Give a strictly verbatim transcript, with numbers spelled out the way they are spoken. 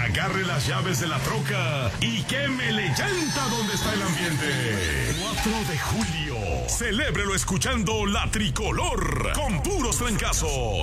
Agarre las llaves de la troca y quémele llanta donde está el ambiente. cuatro de julio. Celébrelo escuchando La Tricolor con puros trancazos.